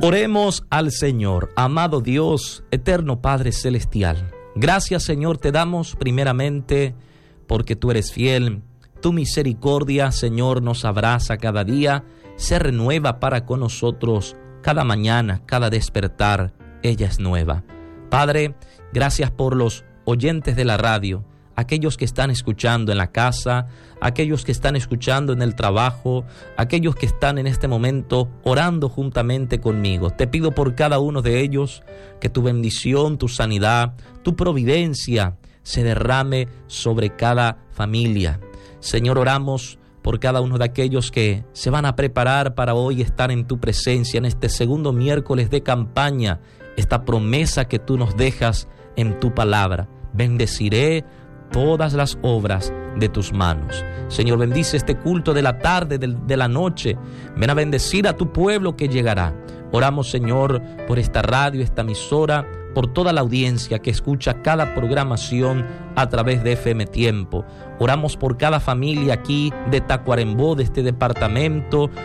Oremos al Señor. Amado Dios, eterno Padre Celestial, gracias, Señor, te damos primeramente porque tú eres fiel. Tu misericordia, Señor, nos abraza cada día, se renueva para con nosotros cada mañana, cada despertar, ella es nueva. Padre, gracias por los oyentes de la radio, aquellos que están escuchando en la casa, aquellos que están escuchando en el trabajo, aquellos que están en este momento orando juntamente conmigo. Te pido por cada uno de ellos que tu bendición, tu sanidad, tu providencia se derrame sobre cada familia. Señor, oramos por cada uno de aquellos que se van a preparar para hoy estar en tu presencia en este segundo miércoles de campaña, esta promesa que tú nos dejas en tu palabra. Bendeciré todas las obras de tus manos. Señor, bendice este culto de la tarde, de la noche. Ven a bendecir a tu pueblo que llegará. Oramos, Señor, por esta radio, esta emisora, por toda la audiencia que escucha cada programación a través de FM Tiempo. Oramos por cada familia aquí de Tacuarembó, de este departamento,